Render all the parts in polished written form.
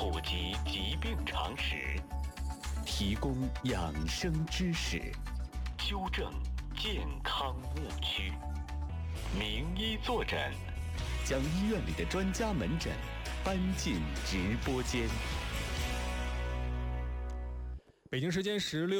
普及疾病常识， 提供养生知识， 纠正健康误区。名医坐诊， 将医院里的专家门诊搬进直播间。 北京时间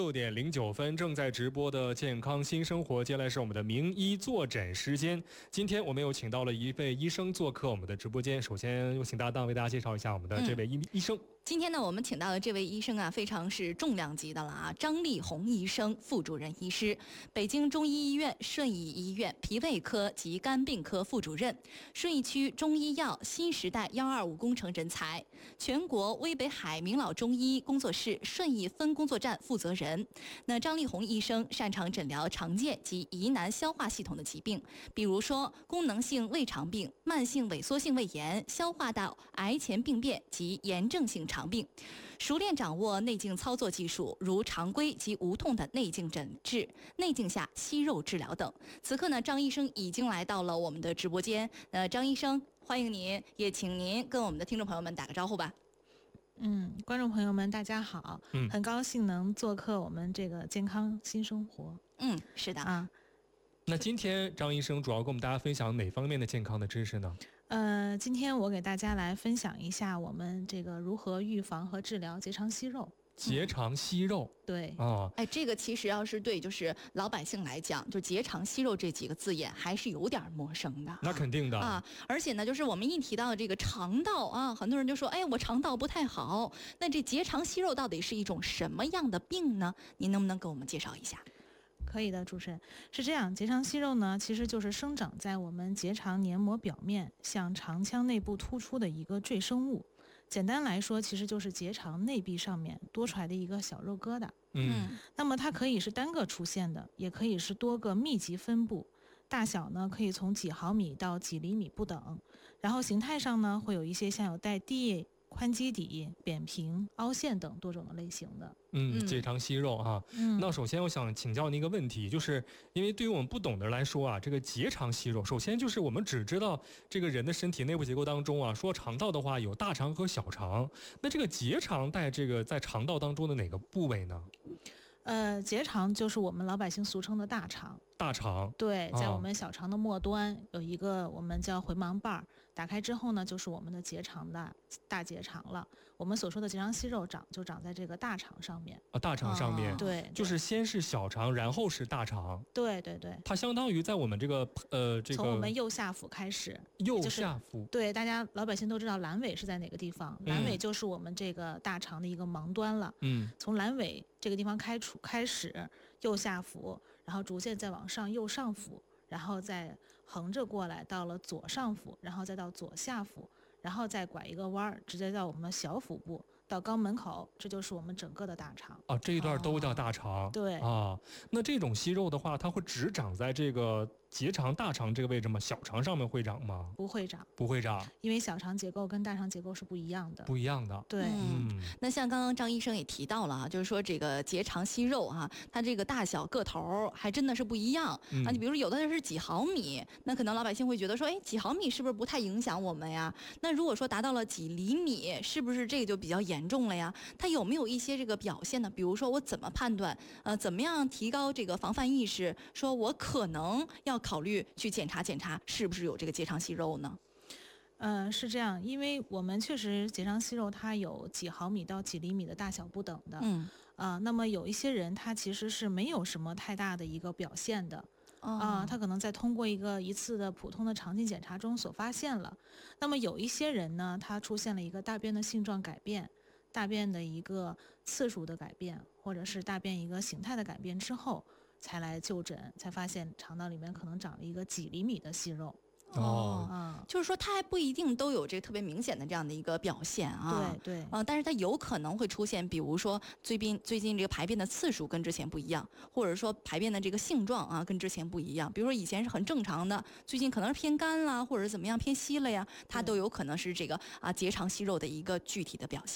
16:09，正在直播的健康新生活，接下来是我们的名医坐诊时间。今天我们又请到了一位医生做客我们的直播间，首先有请搭档为大家介绍一下我们的这位医生。 今天呢，我们请到的这位医生啊，非常是重量级的了啊！张立红医生，副主任医师，北京中医医院顺义医院脾胃科及肝病科副主任，顺义区中医药新时代125工程人才，全国威北海明老中医工作室顺义分工作站负责人。那张立红医生擅长诊疗常见及疑难消化系统的疾病，比如说功能性胃肠病、慢性萎缩性胃炎、消化道癌前病变及炎症性肠病，熟练掌握内镜操作技术，如常规及无痛的内镜诊治、内镜下息肉治疗等。此刻呢，张医生已经来到了我们的直播间。张医生，欢迎您，也请您跟我们的听众朋友们打个招呼吧。 观众朋友们，大家好，很高兴能做客我们这个健康新生活。 是的啊。 那今天张医生主要跟我们大家分享哪方面的健康的知识呢？ 今天我给大家来分享一下我们这个如何预防和治疗结肠息肉。 结肠息肉， 对这个其实要是对就是老百姓来讲，就结肠息肉这几个字眼还是有点陌生的。 那肯定的啊，而且呢，就是我们一提到这个肠道啊，很多人就说，我肠道不太好。那这结肠息肉到底是一种什么样的病呢？您能不能给我们介绍一下？ 可以的，主持人。是这样，结肠息肉呢，其实就是生长在我们结肠黏膜表面向肠腔内部突出的一个赘生物。简单来说，其实就是结肠内壁上面多出来的一个小肉疙瘩。那么它可以是单个出现的，也可以是多个密集分布，大小呢可以从几毫米到几厘米不等。然后形态上呢，会有一些像有带蒂、宽基底、扁平、凹陷等多种的类型的。 结肠息肉啊。那首先我想请教您一个问题，就是因为对于我们不懂的人来说啊，这个结肠息肉，首先就是我们只知道这个人的身体内部结构当中啊，说肠道的话有大肠和小肠，那这个结肠在肠道当中的哪个部位呢？ 结肠就是我们老百姓俗称的大肠。 大肠， 对，在我们小肠的末端有一个我们叫回盲瓣，打开之后呢，就是我们的结肠的大结肠了。我们所说的结肠息肉长在这个大肠上面。 大肠上面， 对， 就是先是小肠，然后是大肠。 对， 它相当于在我们这个从我们右下腹开始。 右下腹， 对，大家老百姓都知道阑尾是在哪个地方，阑尾就是我们这个大肠的一个盲端了。从阑尾这个地方开始，右下腹，然后逐渐再往上右上腹，然后再横着过来到了左上腹，然后再到左下腹，然后再拐一个弯儿，直接到我们小腹部到肛门口，这就是我们整个的大肠。 这一段都叫大肠。 对那这种息肉的话，它会只长在这个结肠大肠这个位置吗？小肠上面会长吗？ 不会长，因为小肠结构跟大肠结构是不一样的。对。 那像刚刚张医生也提到了就是说这个结肠息肉它这个大小个头还真的是不一样你比如说有的是几毫米，那可能老百姓会觉得说，几毫米是不是不太影响我们呀？那如果说达到了几厘米，是不是这个就比较严重了呀？它有没有一些这个表现呢？比如说我怎么判断怎么样提高这个防范意识，说我可能要考虑去检查是不是有这个结肠息肉呢？ 是这样，因为我们确实结肠息肉它有几毫米到几厘米的大小不等的。那么有一些人他其实是没有什么太大的一个表现的。他可能在通过一次的普通的肠镜检查中所发现了。那么有一些人呢，他出现了一个大便的性状改变，大便的一个次数的改变，或者是大便一个形态的改变之后，才来就诊，才发现肠道里面可能长了一个几厘米的息肉。 就是说它还不一定都有这特别明显的这样的一个表现对， 但是它有可能会出现，比如说最近这个排便的次数跟之前不一样，或者说排便的这个性状跟之前不一样，比如说以前是很正常的，最近可能是偏干啦，或者怎么样偏稀了呀，它都有可能是这个结肠息肉的一个具体的表现。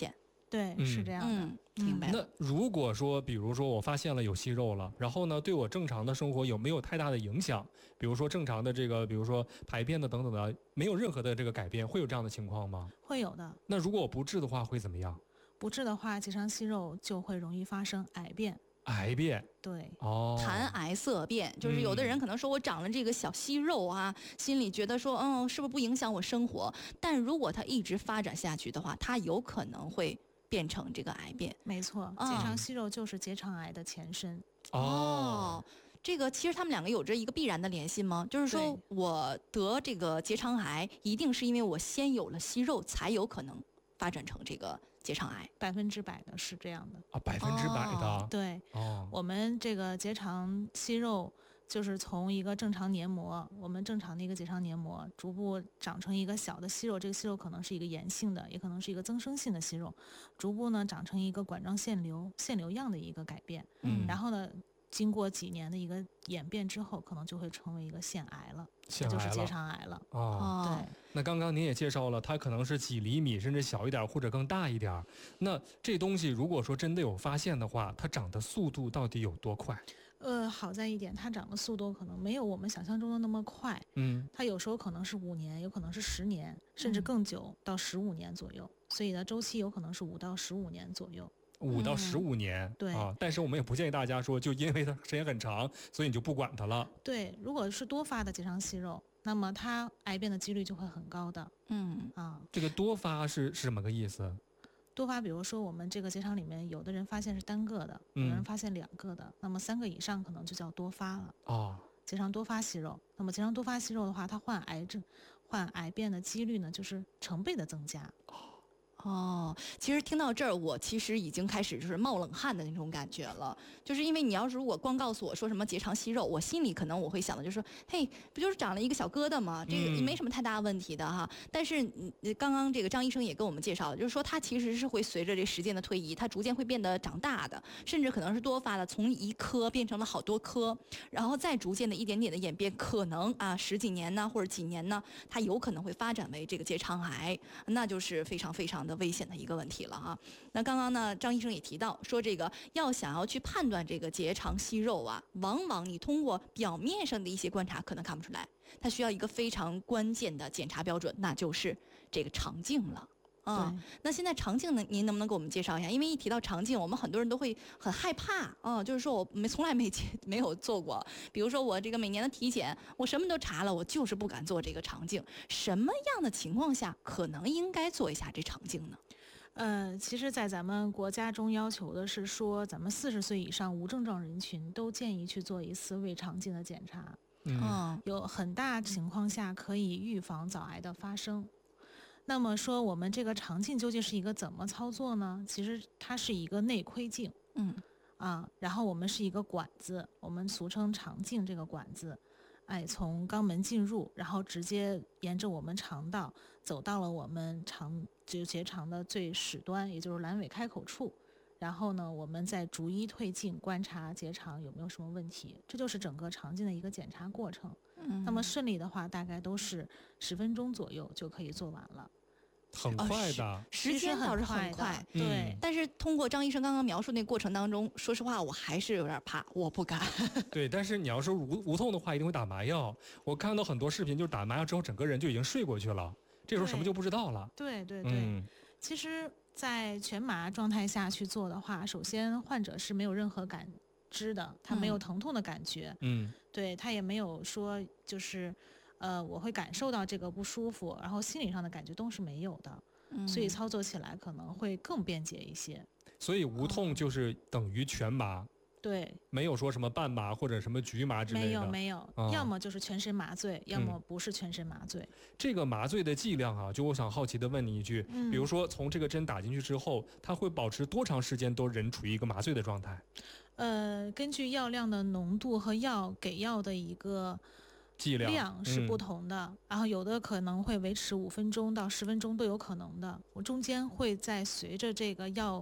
对，是这样的。 明白。 那如果说，比如说我发现了有息肉了，然后呢，对我正常的生活有没有太大的影响？比如说正常的这个，比如说排便的等等的，没有任何的这个改变，会有这样的情况吗？ 会有的。 那如果我不治的话，会怎么样？ 不治的话，结肠息肉就会容易发生癌变。 癌变， 对， 痰癌色变，就是有的人可能说我长了这个小息肉啊，心里觉得说，是不是不影响我生活？但如果它一直发展下去的话，它有可能会变成这个癌变。 没错，结肠息肉就是结肠癌的前身。 这个其实他们两个有着一个必然的联系吗？就是说我得这个结肠癌，一定是因为我先有了息肉，才有可能发展成这个结肠癌 ？100%的是这样的啊，100%的。 对，我们这个结肠息肉就是从一个正常黏膜，我们正常的一个结肠黏膜，逐步长成一个小的息肉，这个息肉可能是一个炎性的，也可能是一个增生性的息肉，逐步呢长成一个管状腺瘤样的一个改变。然后呢，经过几年的一个演变之后，可能就会成为一个腺癌了，就是结肠癌了。对。 那刚刚您也介绍了，它可能是几厘米，甚至小一点或者更大一点。那这东西如果说真的有发现的话，它长的速度到底有多快？ 好在一点，它长的速度可能没有我们想象中的那么快。它有时候可能是5年，有可能是10年，甚至更久到15年左右。所以呢，周期有可能是5到15年左右。 5到15年， 对啊， 但是我们也不建议大家说，就因为它时间很长，所以你就不管它了。 对，如果是多发的结肠息肉，那么它癌变的几率就会很高的。 这个多发是什么个意思？ 多发，比如说我们这个结肠里面，有的人发现是单个的，有人发现2个的，那么3个以上可能就叫多发了。结肠多发息肉，那么结肠多发息肉的话，它患癌变的几率呢，就是成倍的增加。 其实听到这儿，我其实已经开始就是冒冷汗的那种感觉了，就是因为你要是如果光告诉我说什么结肠息肉，我心里可能我会想的就是说，嘿，不就是长了一个小疙瘩吗？这个没什么太大问题的哈。但是刚刚这个张医生也跟我们介绍了，就是说它其实是会随着这时间的推移，它逐渐会变得长大的，甚至可能是多发的，从1颗变成了好多颗，然后再逐渐的一点点的演变，可能10几年呢或者几年呢，它有可能会发展为这个结肠癌，那就是非常非常的危险的一个问题了哈。那刚刚呢，张医生也提到说，这个想要去判断这个结肠息肉往往你通过表面上的一些观察可能看不出来，它需要一个非常关键的检查标准，那就是这个肠镜了。那现在肠镜呢，您能不能给我们介绍一下？因为一提到肠镜，我们很多人都会很害怕就是说我从来没有做过。比如说我这个每年的体检，我什么都查了，我就是不敢做这个肠镜。什么样的情况下可能应该做一下这肠镜呢？ 其实，在咱们国家中要求的是说，咱们40岁以上无症状人群都建议去做一次胃肠镜的检查。有很大情况下可以预防早癌的发生。那么说，我们这个肠镜究竟是一个怎么操作呢？其实它是一个内窥镜。然后我们是一个管子，我们俗称肠镜这个管子。从肛门进入，然后直接沿着我们肠道走到了我们结肠的最始端，也就是阑尾开口处。然后呢，我们再逐一退镜，观察结肠有没有什么问题。这就是整个肠镜的一个检查过程。那么顺利的话，大概都是10分钟左右就可以做完了。 很快的， 时间倒是很快， 对。 但是通过张医生刚刚描述那过程当中，说实话，我还是有点怕，我不敢。 对，但是你要说无痛的话，一定会打麻药。我看到很多视频，就是打麻药之后，整个人就已经睡过去了，这时候什么就不知道了。 对。其实，在全麻状态下去做的话，首先患者是没有任何感知的，他没有疼痛的感觉。对，他也没有说就是。我会感受到这个不舒服，然后心理上的感觉都是没有的，所以操作起来可能会更便捷一些。 所以无痛就是等于全麻。 对， 没有说什么半麻或者什么局麻之类的。 没有，要么就是全身麻醉，要么不是全身麻醉。 这个麻醉的剂量就我想好奇的问你一句，比如说从这个针打进去之后，它会保持多长时间都人处于一个麻醉的状态？ 根据药量的浓度和给药的一个剂量是不同的，然后有的可能会维持5分钟到10分钟都有可能的。我中间会在随着这个药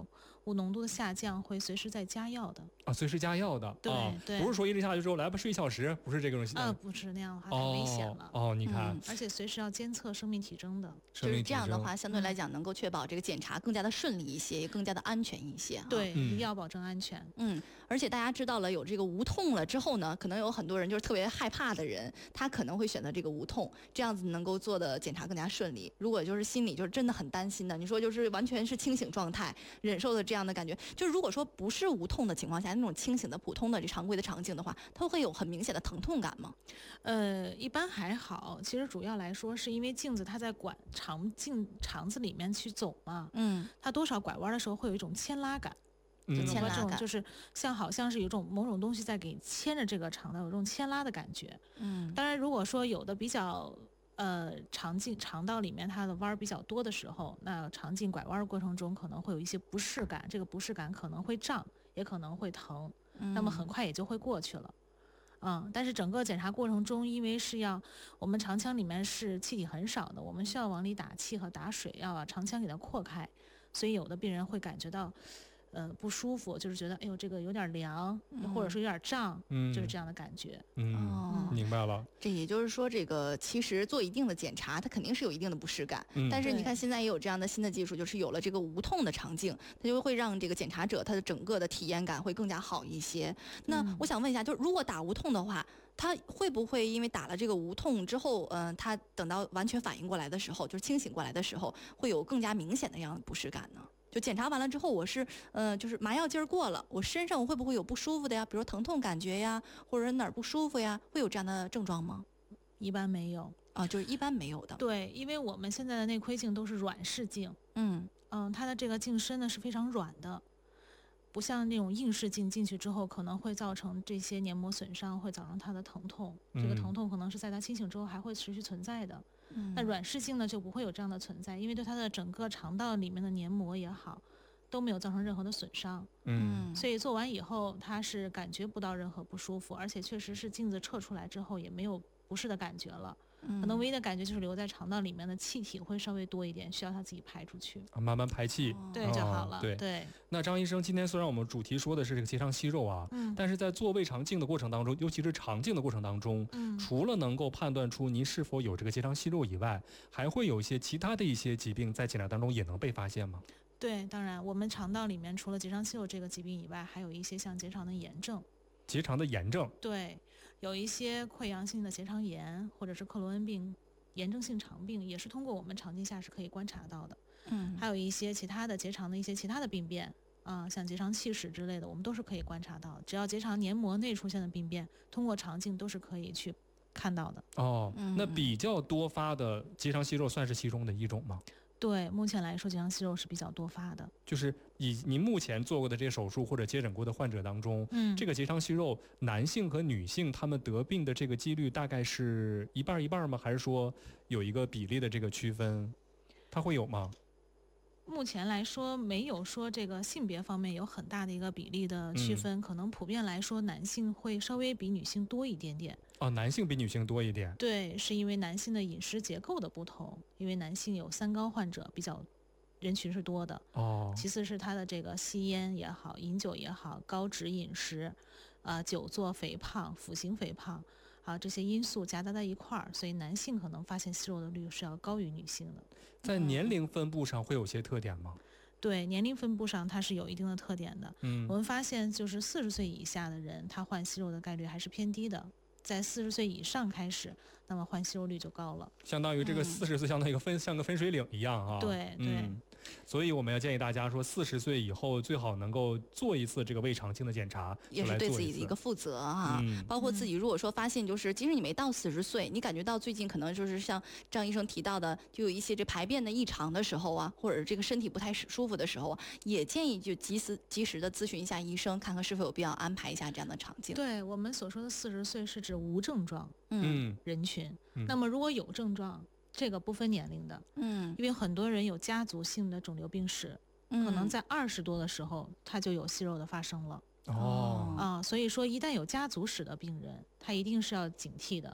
物浓度的下降会随时在加药的啊，随时加药的。 对， 不是说一下去之后来吧睡1小时，不是这个东西。 不是那样的话太危险了。 你看， 而且随时要监测生命体征的。 就是这样的话，相对来讲能够确保这个检查更加的顺利一些，也更加的安全一些。 对，一定要保证安全。 而且大家知道了有这个无痛了之后呢，可能有很多人就是特别害怕的人，他可能会选择这个无痛，这样子能够做的检查更加顺利。如果就是心里就是真的很担心的，你说就是完全是清醒状态，忍受的这样的感觉，就是如果说不是无痛的情况下，那种清醒的普通的这常规的肠镜的话，它会有很明显的疼痛感吗？ 一般还好。其实主要来说是因为镜子它在管肠子里面去走嘛，它多少拐弯的时候会有一种牵拉感。 牵拉感就是好像是有种某种东西在给牵着这个肠道，有种牵拉的感觉。当然如果说有的比较肠道里面它的弯比较多的时候，那肠镜拐弯的过程中可能会有一些不适感，这个不适感可能会胀，也可能会疼，那么很快也就会过去了。但是整个检查过程中，因为我们肠腔里面是气体很少的，我们需要往里打气和打水，要把肠腔给它扩开，所以有的病人会感觉到不舒服，就是觉得哎呦这个有点凉，或者说有点胀，就是这样的感觉。 明白了。 这也就是说，这个其实做一定的检查，它肯定是有一定的不适感。但是你看现在也有这样的新的技术，就是有了这个无痛的肠镜，它就会让这个检查者他的整个的体验感会更加好一些。那我想问一下，就是如果打无痛的话，他会不会因为打了这个无痛之后，他等到完全反应过来的时候，就是清醒过来的时候，会有更加明显的这样的不适感呢？就检查完了之后，我是就是麻药劲儿过了，我身上我会不会有不舒服的呀？比如疼痛感觉呀，或者哪儿不舒服呀，会有这样的症状吗？ 一般没有就是一般没有的。 对，因为我们现在的内窥镜都是软式镜，它的这个镜身呢是非常软的，不像那种硬式镜进去之后可能会造成这些黏膜损伤，会造成它的疼痛。这个疼痛可能是在它清醒之后还会持续存在的。那软式镜呢就不会有这样的存在，因为对它的整个肠道里面的黏膜也好都没有造成任何的损伤。所以做完以后它是感觉不到任何不舒服，而且确实是镜子撤出来之后也没有不适的感觉了。可能唯一的感觉就是留在肠道里面的气体会稍微多一点，需要它自己排出去， 慢慢排气， 对就好了。对。 那张医生，今天虽然我们主题说的是这个结肠息肉啊，但是在做胃肠镜的过程当中，尤其是肠镜的过程当中，除了能够判断出您是否有这个结肠息肉以外，还会有一些其他的一些疾病在检查当中也能被发现吗？ 对，当然我们肠道里面除了结肠息肉这个疾病以外，还有一些像结肠的炎症。 结肠的炎症？ 对，有一些溃疡性的结肠炎，或者是克罗恩病、炎症性肠病，也是通过我们肠镜下是可以观察到的。还有一些其他的结肠的一些其他的病变像结肠气室之类的，我们都是可以观察到。只要结肠黏膜内出现的病变，通过肠镜都是可以去看到的。 那比较多发的结肠息肉算是其中的一种吗？ 对，目前来说结肠息肉是比较多发的。 就是以您目前做过的这些手术或者接诊过的患者当中，这个结肠息肉男性和女性他们得病的这个几率大概是一半一半吗？还是说有一个比例的这个区分，它会有吗？ 目前来说没有说这个性别方面有很大的一个比例的区分，可能普遍来说男性会稍微比女性多一点点。 男性比女性多一点。 对，是因为男性的饮食结构的不同，因为男性有三高患者比较人群是多的。其次是他的这个吸烟也好，饮酒也好，高脂饮食，久坐肥胖、腹型肥胖这些因素夹杂在一块儿，所以男性可能发现息肉的率是要高于女性的。 在年龄分布上会有些特点吗？ 对，年龄分布上它是有一定的特点的。我们发现就是40岁以下的人，他患息肉的概率还是偏低的。在40岁以上开始，那么患息肉率就高了。 相当于这个40岁相当于像个分水岭一样啊。 对。 所以我们要建议大家说40岁以后最好能够做一次这个胃肠镜的检查， 也是对自己的一个负责包括自己如果说发现就是即使你没到40岁，你感觉到最近可能就是像张医生提到的，就有一些这排便的异常的时候或者这个身体不太舒服的时候也建议就及时的咨询一下医生，看看是否有必要安排一下这样的肠镜。 对，我们所说的40岁是指无症状人群。那么如果有症状，这个不分年龄的，因为很多人有家族性的肿瘤病史，可能在20多的时候他就有息肉的发生了。所以说一旦有家族史的病人，他一定是要警惕的，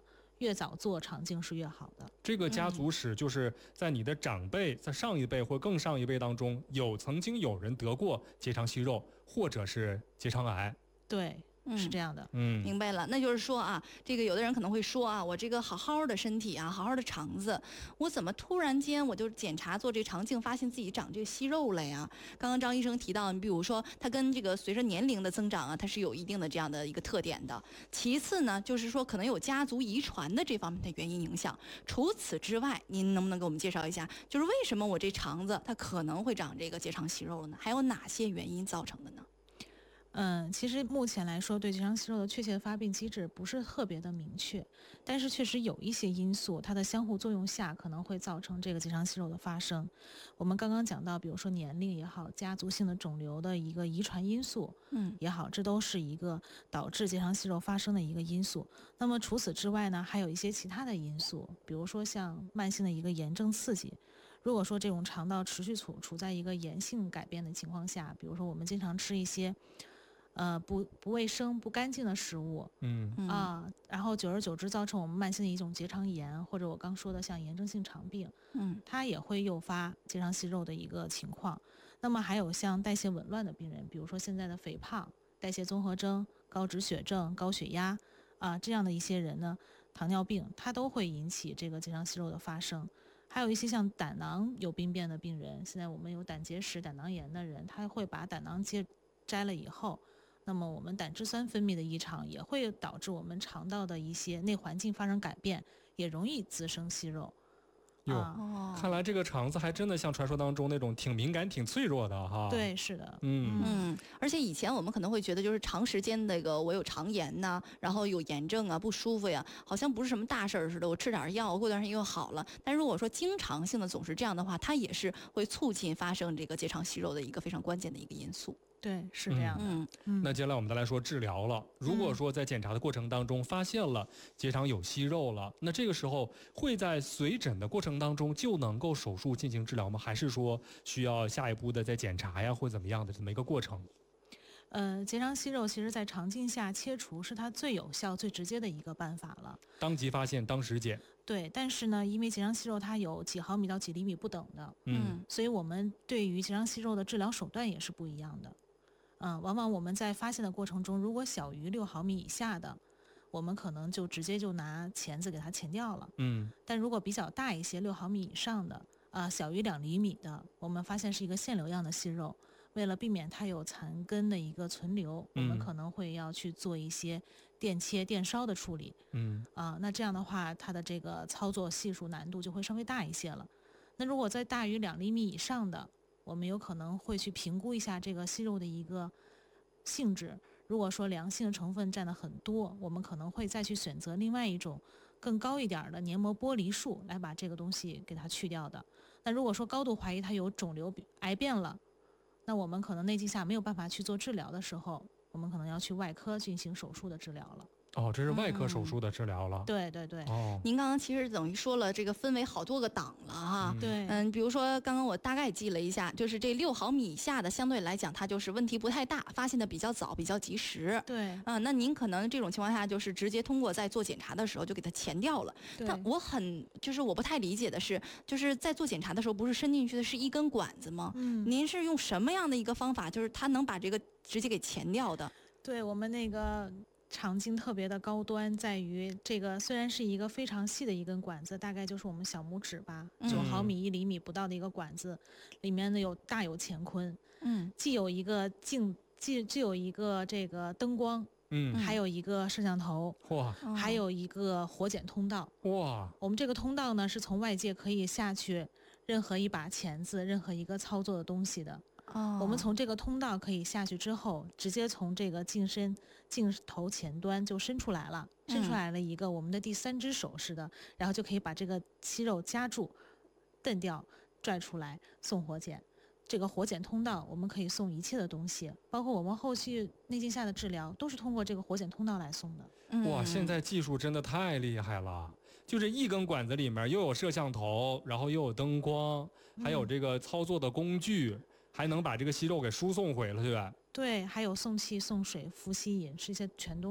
越早做肠镜是越好的。 这个家族史就是在你的长辈，在上一辈或更上一辈当中，曾经有人得过结肠息肉或者是结肠癌。 对。是这样的， 明白了。那就是说啊，这个有的人可能会说啊，我这个好好的身体啊，好好的肠子，我怎么突然间我就检查做这肠镜，发现自己长这个息肉了呀？刚刚张医生提到，你比如说它跟这个随着年龄的增长啊，它是有一定的这样的一个特点的。其次呢，就是说可能有家族遗传的这方面的原因影响。除此之外，您能不能给我们介绍一下，就是为什么我这肠子它可能会长这个结肠息肉呢？还有哪些原因造成的呢？ 其实目前来说，对结肠息肉的确切发病机制不是特别的明确，但是确实有一些因素，它的相互作用下可能会造成这个结肠息肉的发生。我们刚刚讲到，比如说年龄也好，家族性的肿瘤的一个遗传因素，也好，这都是一个导致结肠息肉发生的一个因素。那么除此之外呢，还有一些其他的因素，比如说像慢性的一个炎症刺激。如果说这种肠道持续处在一个炎性改变的情况下，比如说我们经常吃一些不卫生、不干净的食物，然后久而久之造成我们慢性的一种结肠炎，或者我刚说的像炎症性肠病，它也会诱发结肠息肉的一个情况。那么还有像代谢紊乱的病人，比如说现在的肥胖、代谢综合征、高脂血症、高血压这样的一些人呢，糖尿病它都会引起这个结肠息肉的发生。还有一些像胆囊有病变的病人，现在我们有胆结石、胆囊炎的人，他会把胆囊摘了以后，那么我们胆汁酸分泌的异常也会导致我们肠道的一些内环境发生改变，也容易滋生息肉。 看来这个肠子还真的像传说当中那种挺敏感、挺脆弱的哈。 对，是的。 而且以前我们可能会觉得，就是长时间那个我有肠炎呐，然后有炎症啊，不舒服呀，好像不是什么大事儿似的，我吃点药，过段时间又好了。但如果说经常性的总是这样的话，它也是会促进发生这个结肠息肉的一个非常关键的一个因素。 对，是这样的。 那接下来我们再来说治疗了。如果说在检查的过程当中发现了结肠有息肉了，那这个时候会在随诊的过程当中就能够手术进行治疗吗？还是说需要下一步的再检查呀，或怎么样的这么一个过程？ 结肠息肉其实在肠镜下切除是它最有效、最直接的一个办法了。 当即发现，当时检。 对，但是呢，因为结肠息肉它有几毫米到几厘米不等的，所以我们对于结肠息肉的治疗手段也是不一样的。往往我们在发现的过程中，如果小于6毫米以下的，我们可能就直接就拿钳子给它钳掉了。但如果比较大一些，6毫米以上的，小于2厘米的，我们发现是一个腺瘤样的息肉，为了避免它有残根的一个存留，我们可能会要去做一些电切、电烧的处理。那这样的话，它的这个操作系数难度就会稍微大一些了。那如果在大于2厘米以上的，我们有可能会去评估一下这个息肉的一个性质。如果说良性成分占的很多，我们可能会再去选择另外一种更高一点的黏膜剥离术来把这个东西给它去掉的。那如果说高度怀疑它有肿瘤癌变了，那我们可能内镜下没有办法去做治疗的时候，我们可能要去外科进行手术的治疗了。 这是外科手术的治疗了。 对对对。 您刚刚其实等于说了，这个分为好多个档了哈。 对。 比如说刚刚我大概记了一下，就是这6毫米以下的，相对来讲它就是问题不太大，发现的比较早，比较及时。 对。 那您可能这种情况下就是直接通过在做检查的时候就给它钳掉了。但我不太理解的是，就是在做检查的时候不是伸进去的是一根管子吗？您是用什么样的一个方法，就是它能把这个直接给钳掉的？ 对，我们那个肠镜特别的高端，在于这个虽然是一个非常细的一根管子，大概就是我们小拇指吧，9毫米1厘米不到的一个管子，里面呢大有乾坤，既有一个既有一个这个灯光，还有一个摄像头，还有一个活检通道。我们这个通道呢是从外界可以下去任何一把钳子、任何一个操作的东西的。我们从这个通道可以下去之后，直接从这个镜头前端就伸出来了，一个我们的第3只手似的，然后就可以把这个息肉夹住、蹬掉、拽出来送活检。这个活检通道我们可以送一切的东西，包括我们后续内镜下的治疗都是通过这个活检通道来送的。 哇，现在技术真的太厉害了！就这一根管子里面又有摄像头，然后又有灯光，还有这个操作的工具。还能把这个息肉给输送回了，对吧？ 对，还有送气、送水、服吸引，这些全都有。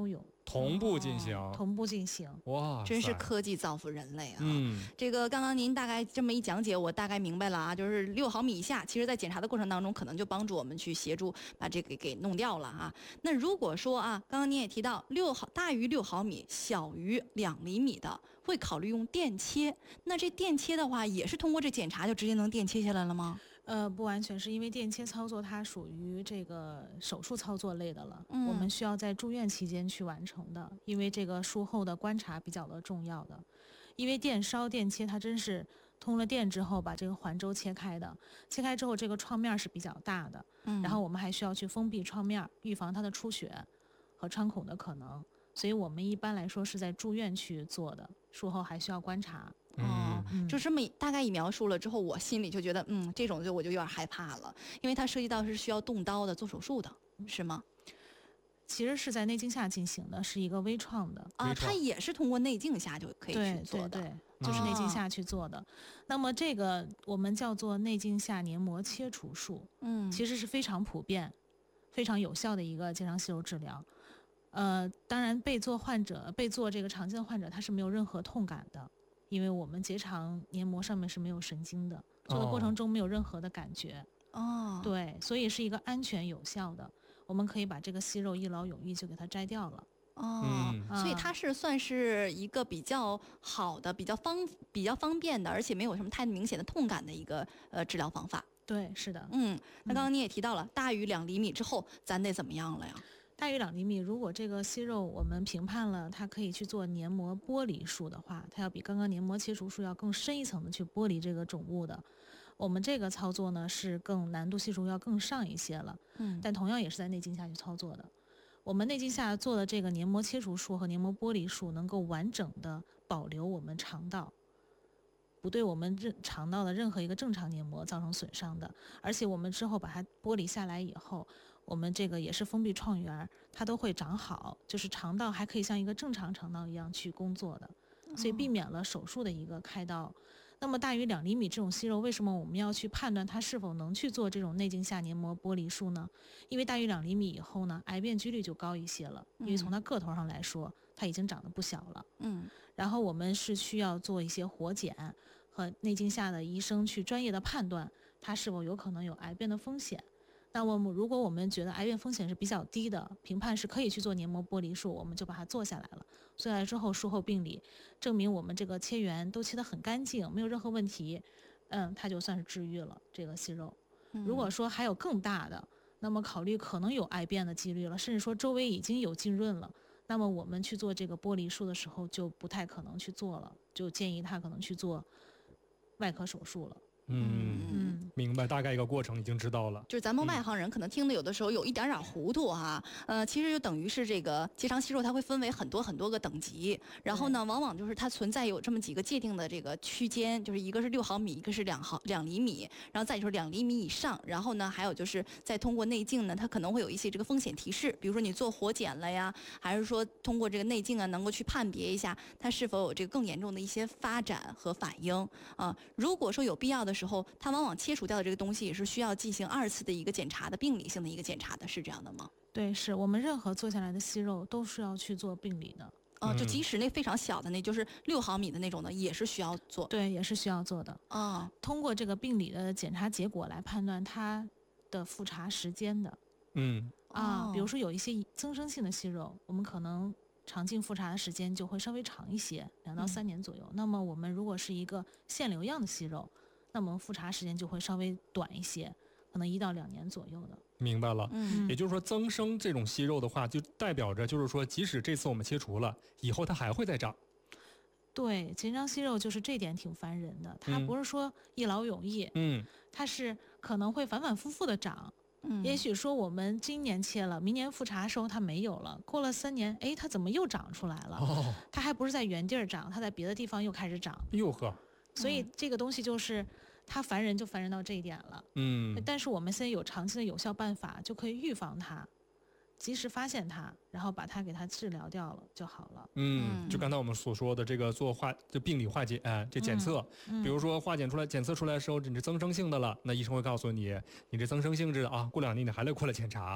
同步进行， 同步进行， 哇， 真是科技造福人类啊！这个刚刚您大概这么一讲解，我大概明白了啊，就是6毫米以下，其实在检查的过程当中，可能就帮助我们去协助把这个给弄掉了啊。那如果说啊，刚刚您也提到大于6毫米，小于2厘米的，会考虑用电切。那这电切的话，也是通过这检查就直接能电切下来了吗？ 不完全是，因为电切操作它属于这个手术操作类的了，我们需要在住院期间去完成的，因为这个术后的观察比较的重要的。因为电烧、电切它真是通了电之后把这个环周切开的，切开之后这个创面是比较大的，然后我们还需要去封闭创面，预防它的出血和穿孔的可能，所以我们一般来说是在住院去做的，术后还需要观察。 就这么大概一描述了之后，我心里就觉得，这种我就有点害怕了，因为它涉及到是需要动刀的、做手术的，是吗？ 其实是在内镜下进行的，是一个微创的啊，它也是通过内镜下就可以去做的， 对，就是内镜下去做的。那么这个我们叫做内镜下黏膜切除术，其实是非常普遍、非常有效的一个结肠息肉治疗。当然被做这个常见的患者他是没有任何痛感的。因为我们结肠黏膜上面是没有神经的，做的过程中没有任何的感觉。对，所以是一个安全有效的，我们可以把这个息肉一劳永逸就给它摘掉了。 所以它是算是一个比较好的、比较方便的，而且没有什么太明显的痛感的一个治疗方法。 对，是的。 那刚刚你也提到了，大于2厘米之后，咱得怎么样了呀？ 大于2厘米，如果这个息肉我们评判了它可以去做黏膜剥离术的话，它要比刚刚黏膜切除术要更深一层的去剥离这个肿物的。我们这个操作呢是更难度系数要更上一些了，但同样也是在内镜下去操作的。我们内镜下做的这个黏膜切除术和黏膜剥离术能够完整的保留我们肠道，不对我们肠道的任何一个正常黏膜造成损伤的，而且我们之后把它剥离下来以后，我们这个也是封闭创元，它都会长好，就是肠道还可以像一个正常肠道一样去工作的，所以避免了手术的一个开刀。那么大于2厘米这种息肉，为什么我们要去判断它是否能去做这种内镜下黏膜剥离术呢？因为大于2厘米以后呢，癌变几率就高一些了，因为从它个头上来说，它已经长得不小了。然后我们是需要做一些活检和内镜下的医生去专业的判断它是否有可能有癌变的风险。那么如果我们觉得癌变风险是比较低的，评判是可以去做黏膜剥离术，我们就把它做下来了。做下来之后，术后病理证明我们这个切缘都切得很干净，没有任何问题，它就算是治愈了这个息肉。如果说还有更大的，那么考虑可能有癌变的几率了，甚至说周围已经有浸润了，那么我们去做这个剥离术的时候就不太可能去做了，就建议他可能去做外科手术了。 明白，大概一个过程已经知道了。 就是咱们外行人可能听的有的时候有一点点糊涂哈，其实就等于是这个结肠息肉它会分为很多个等级，然后呢，往往就是它存在有这么几个界定的这个区间，就是一个是6毫米，一个是2厘米，然后再就是2厘米以上，然后呢，还有就是再通过内镜呢，它可能会有一些这个风险提示，比如说你做活检了呀，还是说通过这个内镜啊，能够去判别一下它是否有这个更严重的一些发展和反应啊。如果说有必要的时候，它往往切除掉的这个东西也是需要进行2次的一个检查的，病理性的一个检查的，是这样的吗？ 对，是我们任何做下来的息肉都是要去做病理的。 就即使那非常小的，那就是6毫米的那种的，也是需要做。 对，也是需要做的。通过这个病理的检查结果来判断它的复查时间的。比如说有一些增生性的息肉，我们可能肠镜复查的时间就会稍微长一些，2到3年左右。那么我们如果是一个腺瘤样的息肉，那么复查时间就会稍微短一些，可能1到2年左右的。 明白了，也就是说增生这种息肉的话，就代表着就是说，即使这次我们切除了，以后它还会再长。 对，结肠息肉就是这点挺烦人的，它不是说一劳永逸，它是可能会反反复复的长。也许说我们今年切了，明年复查的时候它没有了，过了3年，哎，它怎么又长出来了？它还不是在原地儿长，它在别的地方又开始长。 哟呵， 所以这个东西就是它烦人，就烦人到这一点了。但是我们现在有长期的有效办法，就可以预防它，及时发现它，然后把它给它治疗掉了就好了。 就刚才我们所说的这个就病理化检，这检测，比如说检测出来的时候，你是增生性的了，那医生会告诉你，你这增生性质啊，过2年你还得过来检查。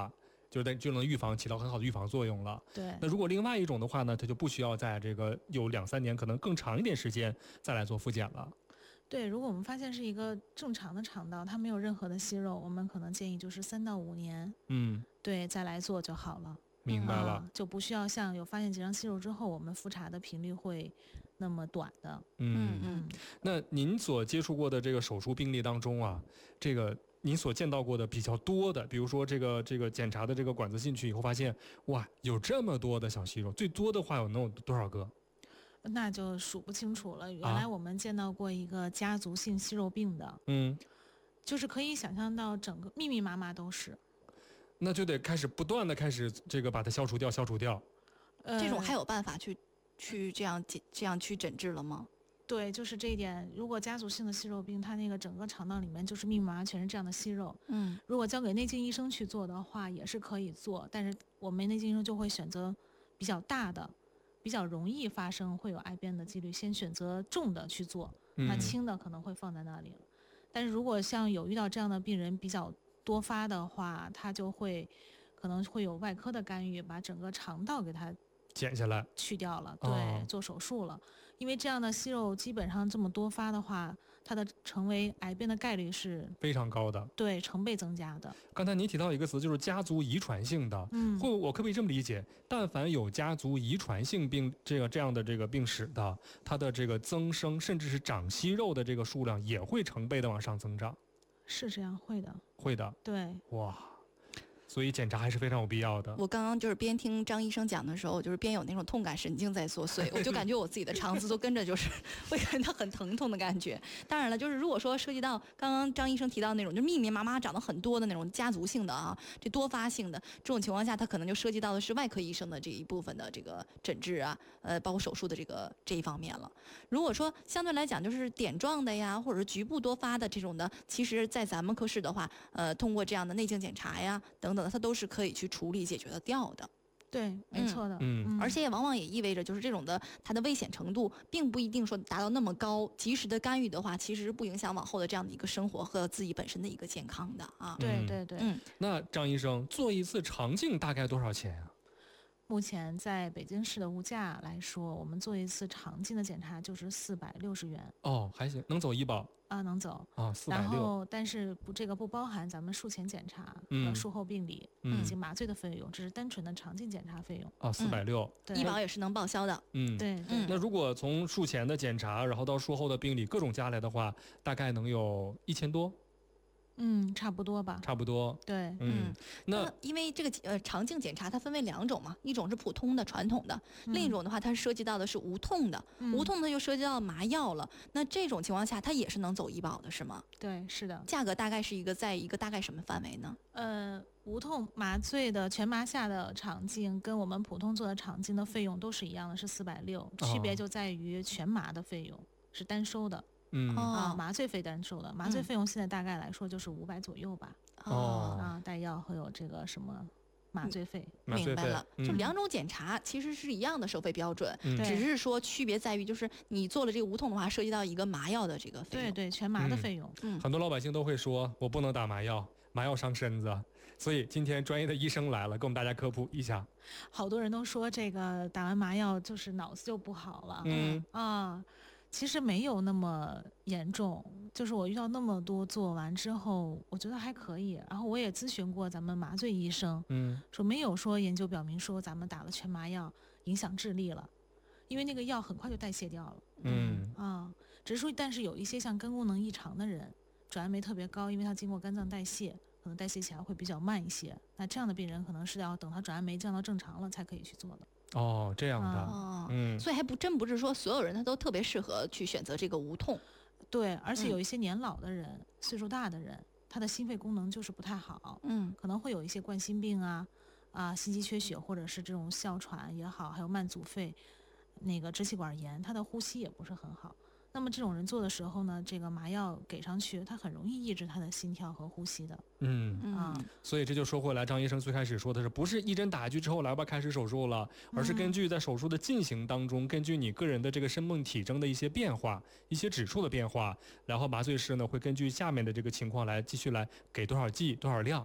就能起到很好的预防作用了。 对。 那如果另外一种的话呢，它就不需要在这个有2-3年，可能更长一点时间再来做复检了。 对，如果我们发现是一个正常的肠道，它没有任何的息肉，我们可能建议就是3到5年，对，再来做就好了。 明白了， 就不需要像有发现结肠息肉之后，我们复查的频率会那么短的。 那您所接触过的这个手术病例当中啊，这个您所见到过的比较多的，比如说这个检查的这个管子进去以后，发现哇，有这么多的小息肉，最多的话能有多少个？ 那就数不清楚了。原来我们见到过一个家族性息肉病的，就是可以想象到整个密密麻麻都是。 那就得不断的开始这个把它消除掉。 这种还有办法去这样去诊治了吗？ 对，就是这一点。如果家族性的息肉病，它那个整个肠道里面就是密密麻麻全是这样的息肉，如果交给内镜医生去做的话，也是可以做，但是我们内镜医生就会选择比较大的、比较容易发生会有癌变的几率，先选择重的去做，那轻的可能会放在那里了。但是如果像有遇到这样的病人比较多发的话，他就可能会有外科的干预，把整个肠道给它剪下来去掉了，对，做手术了。因为这样的息肉基本上这么多发的话，它的成为癌变的概率是非常高的， 对，成倍增加的。 刚才您提到一个词，就是家族遗传性的，我可不可以这么理解？但凡有家族遗传性病这样的这个病史的，它的这个增生甚至是长息肉的这个数量也会成倍的往上增长。 是这样，会的，对， 哇。所以检查还是非常有必要的。 我刚刚就是边听张医生讲的时候，就是边有那种痛感神经在作祟，我就感觉我自己的肠子都跟着就是会感到很疼痛的感觉。当然了，就是如果说涉及到刚刚张医生提到那种就密密麻麻长得很多的那种家族性的啊，这多发性的这种情况下，它可能就涉及到的是外科医生的这一部分的这个诊治啊，包括手术的这一方面了。如果说相对来讲就是点状的呀，或者是局部多发的这种的，其实在咱们科室的话，通过这样的内镜检查呀等等，它都是可以去处理解决得掉的。 对，没错的。 而且也往往也意味着就是这种的它的危险程度并不一定说达到那么高，及时的干预的话，其实不影响往后的这样的一个生活和自己本身的一个健康的啊。 对。 那张医生做一次肠镜大概多少钱啊？ 目前在北京市的物价来说，我们做一次肠镜的检查就是460元。 哦，还行，能走医保啊，能走啊，460。 然后，但是这个不包含咱们术前检查和术后病理以及麻醉的费用，这是单纯的肠镜检查费用。 啊，460， 对， 医保也是能报销的。 对。 那如果从术前的检查，然后到术后的病理各种加来的话，大概能有1000多。 差不多吧。 差不多， 对， 那因为这个肠镜检查它分为2种嘛，一种是普通的传统的，另一种的话它涉及到的是无痛的，无痛的又涉及到麻药了。那这种情况下它也是能走医保的是吗？ 对，是的。 价格大概是在一个大概什么范围呢？ 无痛麻醉的全麻下的肠镜跟我们普通做的肠镜的费用都是一样的，是460，区别就在于全麻的费用是单收的。麻醉费单收的，麻醉费用现在大概来说就是500左右吧。带药和有这个什么麻醉费。 明白了，就2种检查其实是一样的收费标准，只是说区别在于就是你做了这个无痛的话，涉及到一个麻药的这个费用。 对，全麻的费用。 很多老百姓都会说我不能打麻药，麻药伤身子。所以今天专业的医生来了，给我们大家科普一下。 好多人都说这个打完麻药就是脑子就不好了。其实没有那么严重，就是我遇到那么多做完之后，我觉得还可以。然后我也咨询过咱们麻醉医生，说没有说研究表明说咱们打了全麻药影响智力了，因为那个药很快就代谢掉了。只是说，但是有一些像肝功能异常的人，转氨酶特别高，因为它经过肝脏代谢，可能代谢起来会比较慢一些。那这样的病人可能是要等他转氨酶降到正常了才可以去做的。 这样的。 所以还真不是说所有人他都特别适合去选择这个无痛。 对，而且有一些年老的人、岁数大的人，他的心肺功能就是不太好，可能会有一些冠心病心肌缺血，或者是这种哮喘也好，还有慢阻肺、那个支气管炎，他的呼吸也不是很好。那么这种人做的时候呢，这个麻药给上去，它很容易抑制他的心跳和呼吸的。 所以这就说回来，张医生最开始说的是，不是一针打下去之后来吧开始手术了，而是根据在手术的进行当中，根据你个人的这个生命体征的一些变化、一些指数的变化，然后麻醉师呢会根据下面的这个情况来继续来给多少剂多少量。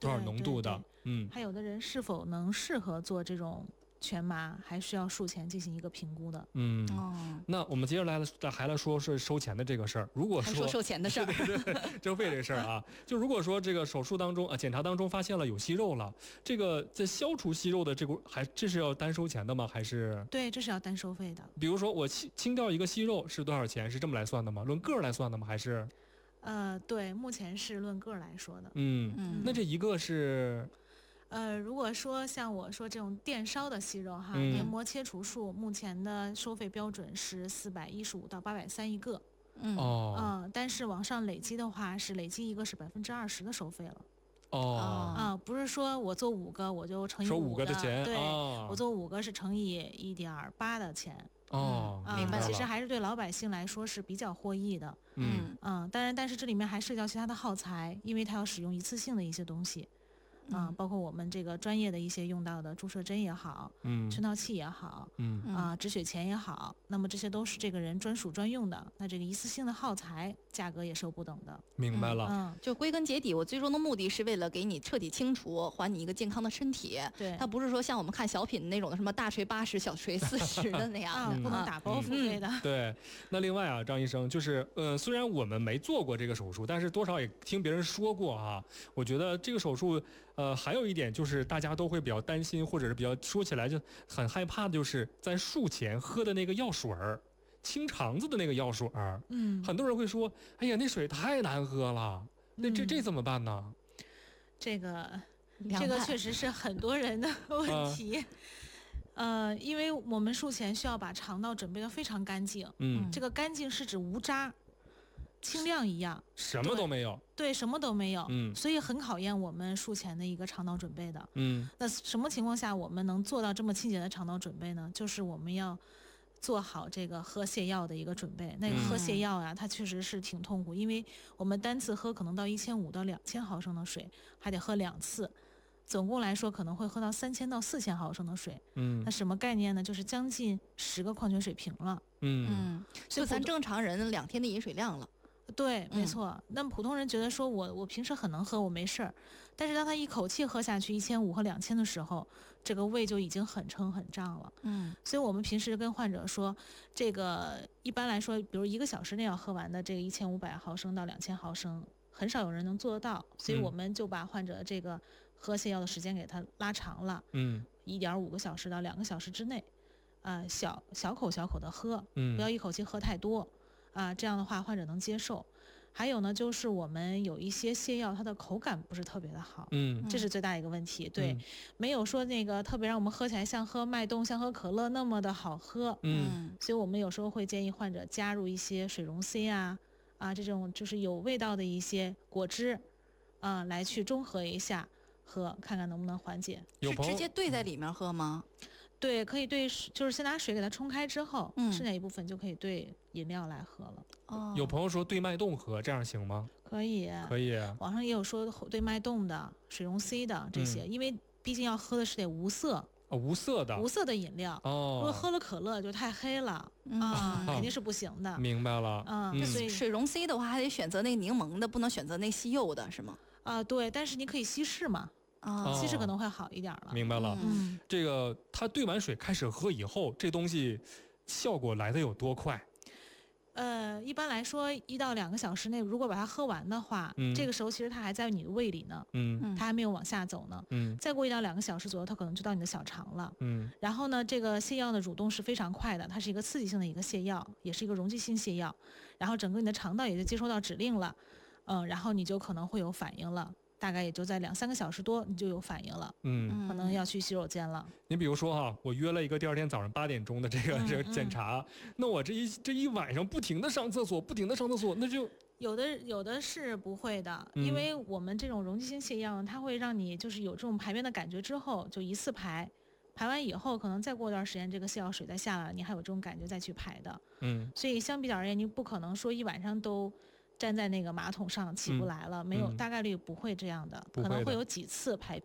多少浓度的。 还有的人是否能适合做这种全麻，还需要术前进行一个评估的。 那我们接下来还来说是收钱的这个事儿。如果说收钱的事儿， 对，征费这个事儿啊，就如果说这个手术当中检查当中发现了有息肉了，这个在消除息肉的这是要单收钱的吗？还是？ 对，这是要单收费的。 比如说我清掉一个息肉是多少钱？是这么来算的吗？论个儿来算的吗？还是？ 对，目前是论个儿来说的。 那这一个是？ 如果说像我说这种电烧的息肉哈，黏膜切除术目前的收费标准是415到830一个。但是往上累积的话，是累积一个是20%的收费了。不是说我做5个我就乘以 5个的钱， 对，我做5个是乘以1.8的钱。 明白了。 其实还是对老百姓来说是比较获益的。当然，但是这里面还涉及到其他的耗材，因为它要使用一次性的一些东西。包括我们这个专业的一些用到的注射针也好，圈套器也好，止血钳也好，那么这些都是这个人专属专用的，那这个一次性的耗材价格也是有不等的。 明白了。 就归根结底，我最终的目的是为了给你彻底清除，还你一个健康的身体。 对， 它不是说像我们看小品那种的什么大锤80，小锤40的那样不能打包付费的。 对，那另外啊，张医生就是虽然我们没做过这个手术，但是多少也听别人说过啊。我觉得这个手术还有一点就是大家都会比较担心，或者是比较说起来就很害怕的，就是在术前喝的那个药水儿，清肠子的那个药水儿。很多人会说，哎呀，那水太难喝了，那这怎么办呢？ 这个确实是很多人的问题。因为我们术前需要把肠道准备得非常干净。这个干净是指无渣。清亮一样， 什么都没有。 对，什么都没有。所以很考验我们术前的一个肠道准备的。那什么情况下我们能做到这么清洁的肠道准备呢？就是我们要做好这个喝泻药的一个准备。那个喝泻药啊，它确实是挺痛苦，因为我们单次喝可能到1500到2000毫升的水，还得喝2次，总共来说可能会喝到3000到4000毫升的水。那什么概念呢？就是将近10个矿泉水瓶了。 就咱正常人2天的饮水量了。 对，没错。那么普通人觉得说我平时很能喝，我没事儿，但是当他一口气喝下去1500和2000的时候，这个胃就已经很撑很胀了。所以我们平时跟患者说，这个一般来说，比如1个小时内要喝完的这个1500毫升到2000毫升，很少有人能做得到，所以我们就把患者这个喝泻药的时间给他拉长了，1.5个小时到2个小时之内，小口的喝，不要一口气喝太多。这样的话患者能接受。还有呢，就是我们有一些泻药，它的口感不是特别的好，这是最大一个问题。对，没有说那个特别让我们喝起来像喝脉动、像喝可乐那么的好喝。所以我们有时候会建议患者加入一些水溶 C 这种就是有味道的一些果汁，来去中和一下喝，看看能不能缓解。 是直接兑在里面喝吗？ 对，可以兑，就是先拿水给它冲开之后，剩下一部分就可以兑饮料来喝了。 有朋友说兑脉动喝，这样行吗？ 可以，网上也有说兑脉动的、水溶 C 的这些，因为毕竟要喝的是得无色。 无色的饮料。如果喝了可乐就太黑了肯定是不行的。 明白了。 所以水溶 C 的话，还得选择那个柠檬的，不能选择那吸柚的，是吗？ 对，但是你可以稀释嘛。稀释可能会好一点了。 明白了。这个它兑完水开始喝以后，这东西效果来的有多快？ 一般来说1到2个小时内，如果把它喝完的话，这个时候其实它还在你的胃里呢，它还没有往下走呢。再过1到2个小时左右，它可能就到你的小肠了。然后呢，这个泻药的蠕动是非常快的，它是一个刺激性的一个泻药，也是一个溶剂性泻药，然后整个你的肠道也就接收到指令了，然后你就可能会有反应了。大概也就在2-3个小时多，你就有反应了，可能要去洗手间了。 你比如说我约了一个第2天早上8点钟的这个检查，那我这一晚上不停的上厕所，那就有的是不会的，因为我们这种溶剂性泻药，它会让你就是有这种排便的感觉之后，就一次排完以后，可能再过一段时间，这个泻药水再下来，你还有这种感觉再去排的。所以相比较而言，你不可能说一晚上都站在那个马桶上起不来了，没有，大概率不会这样的，可能会有几次排便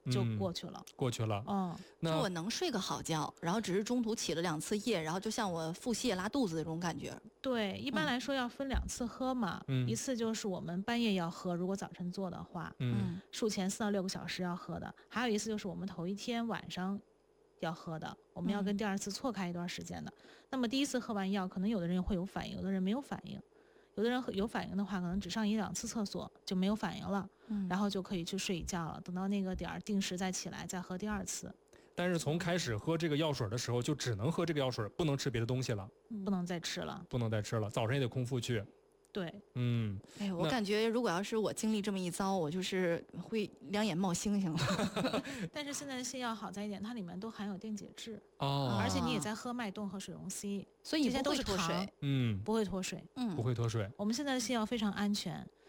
就过去了。 过去了。 就我能睡个好觉，然后只是中途起了2次夜，然后就像我腹泻拉肚子的这种感觉。 对，一般来说要分2次喝嘛，一次就是我们半夜要喝，如果早晨做的话，术前4到6个小时要喝的，还有一次就是我们头一天晚上要喝的，我们要跟第2次错开一段时间的。那么第1次喝完药，可能有的人会有反应，有的人没有反应。有的人有反应的话，可能只上1、2次厕所就没有反应了，然后就可以去睡一觉了。等到那个点儿定时再起来，再喝第2次。 但是从开始喝这个药水的时候，就只能喝这个药水，不能吃别的东西了， 不能再吃了， 不能再吃了，早上也得空腹去。 对， 哎，我感觉如果要是我经历这么一遭，我就是会2眼冒星星了。 但是现在的泻药好在一点，它里面都含有电解质而且你也在喝脉动和水溶 C， 所以这些都是脱水， 不会脱水， 不会脱水。 我们现在的泻药非常安全，